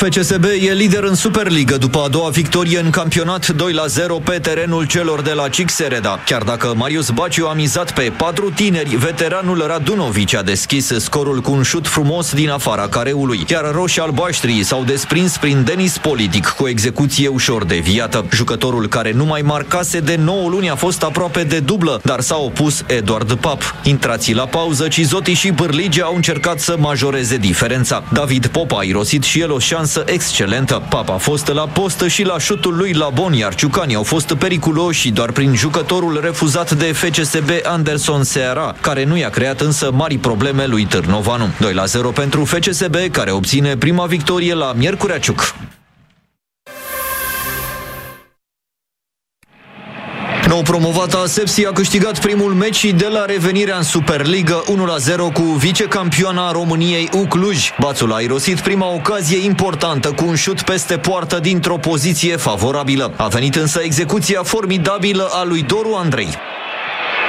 FCSB e lider în Superliga după a doua victorie în campionat, 2-0 pe terenul celor de la Cixereda. Chiar dacă Marius Baciu a mizat pe 4 tineri, veteranul Radunovic a deschis scorul cu un șut frumos din afara careului. Iar roșii-albaștrii s-au desprins prin Denis Politic cu execuție ușor deviată. Jucătorul care nu mai marcase de 9 luni a fost aproape de dublă, dar s-a opus Eduard Pap. Intrații la pauză, Cizotti și Bârlige au încercat să majoreze diferența. David Popa a irosit și el o șansă excelentă. Pap a fost la post și la șutul lui Labon, iar ciucanii au fost periculoși doar prin jucătorul refuzat de FCSB Anderson Seara, care nu i-a creat însă mari probleme lui Târnovanu. 2-0 pentru FCSB, care obține prima victorie la Miercurea Ciuc. Nou promovata Sepsi a câștigat primul meci de la revenirea în Superliga 1-0 cu vicecampioana României Cluj. Bațul a irosit prima ocazie importantă cu un șut peste poartă dintr-o poziție favorabilă. A venit însă execuția formidabilă a lui Doru Andrei.